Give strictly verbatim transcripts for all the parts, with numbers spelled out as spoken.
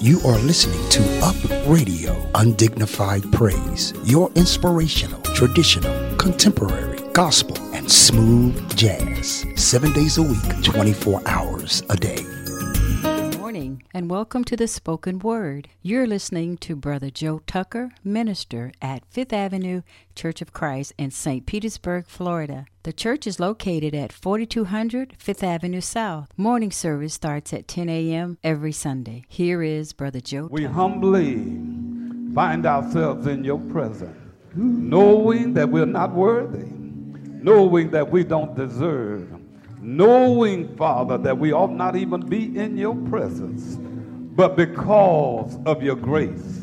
You are listening to Up Radio, Undignified Praise, your inspirational, traditional, contemporary, gospel, and smooth jazz. Seven days a week, twenty-four hours a day. Good morning, and welcome to the Spoken Word. You're listening to Brother Joe Tucker, minister at Fifth Avenue Church of Christ in Saint Petersburg, Florida. The church is located at forty-two hundred Fifth Avenue South. Morning service starts at ten a.m. every Sunday. Here is Brother Joe We Tucker. humbly find ourselves in your presence, knowing that we're not worthy, knowing that we don't deserve, knowing, Father, that we ought not even be in your presence, but because of your grace,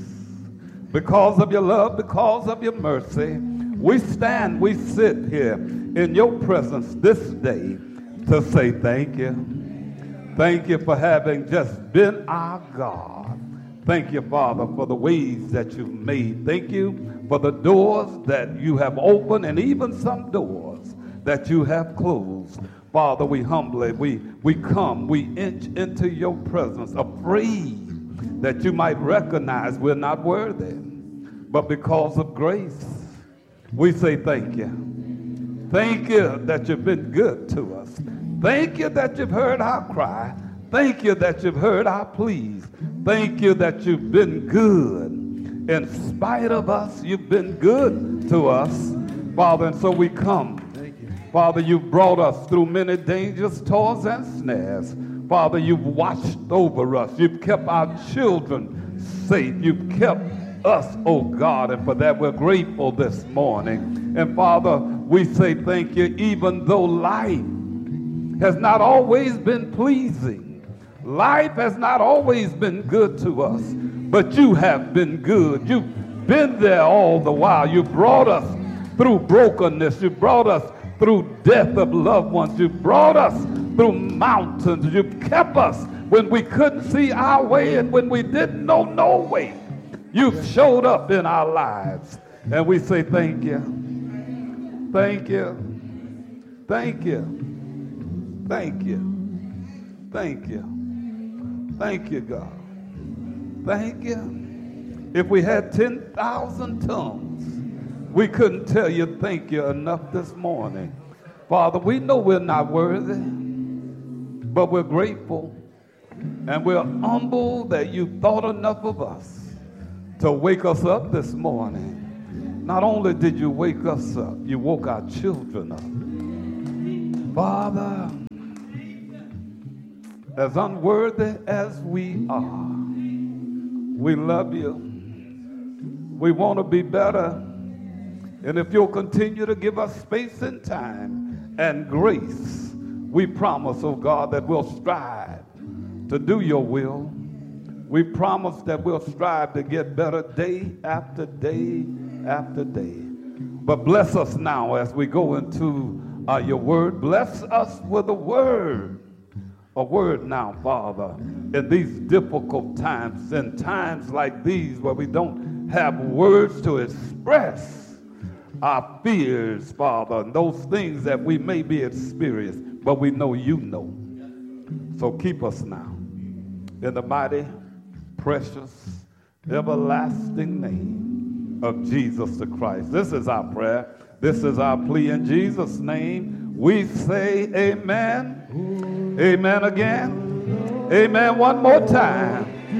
because of your love, because of your mercy, we stand, we sit here in your presence this day to say thank you. Thank you for having just been our God. Thank you, Father, for the ways that you've made. Thank you for the doors that you have opened and even some doors that you have closed. Father, we humbly, we, we come, we inch into your presence, afraid that you might recognize we're not worthy. But because of grace, we say thank you. Thank you that you've been good to us. Thank you that you've heard our cry. Thank you that you've heard our pleas. Thank you that you've been good. In spite of us, you've been good to us, Father, and so we come. Father, you've brought us through many dangers, toils, and snares. Father, you've watched over us. You've kept our children safe. You've kept us, oh God, and for that we're grateful this morning. And Father, we say thank you, even though life has not always been pleasing. Life has not always been good to us, but you have been good. You've been there all the while. You brought us through brokenness. You brought us through death of loved ones. You brought us through mountains. You kept us when we couldn't see our way and when we didn't know no way. You showed up in our lives, and we say thank you. Thank you. Thank you. Thank you. Thank you. Thank you, God. Thank you. If we had ten thousand tongues, we couldn't tell you thank you enough this morning. Father, we know we're not worthy, but we're grateful, and we're humble that you thought enough of us to wake us up this morning. Not only did you wake us up, you woke our children up. Father, as unworthy as we are, we love you. We want to be better. And if you'll continue to give us space and time and grace, we promise, oh God, that we'll strive to do your will. We promise that we'll strive to get better day after day after day. But bless us now as we go into uh, your word. Bless us with a word. A word now, Father, in these difficult times, in times like these where we don't have words to express our fears, Father, and those things that we may be experiencing, but we know you know. So keep us now in the mighty, precious, everlasting name of Jesus the Christ. This is our prayer. This is our plea in Jesus' name. We say amen. Amen again. Amen one more time.